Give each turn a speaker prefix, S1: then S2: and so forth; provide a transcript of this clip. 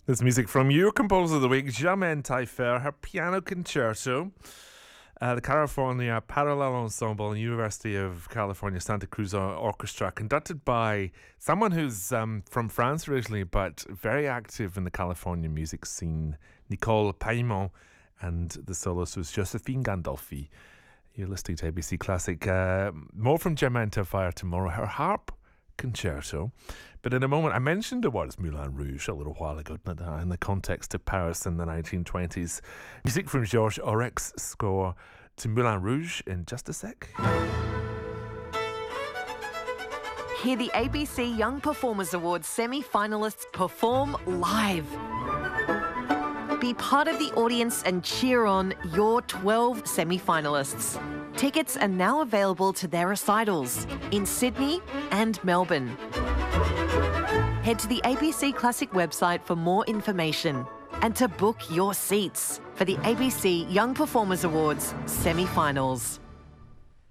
S1: This music from your composer of the week, Germaine Taillefer, her piano concerto. The California Parallel Ensemble and University of California Santa Cruz Orchestra, conducted by someone who's from France originally, but very active in the California music scene, Nicole Paimon, and the soloist was Josephine Gandolfi. You're listening to ABC Classic. More from Germaine Taillefer tomorrow. Her harp concerto. But in a moment, I mentioned the words Moulin Rouge a little while ago in the context of Paris in the 1920s. Music from Georges Aurek's score to Moulin Rouge in just a sec.
S2: Hear the ABC Young Performers Awards semi-finalists perform live. Be part of the audience and cheer on your 12 semi-finalists. Tickets are now available to their recitals in Sydney and Melbourne. Head to the ABC Classic website for more information and to book your seats for the ABC Young Performers Awards semi-finals.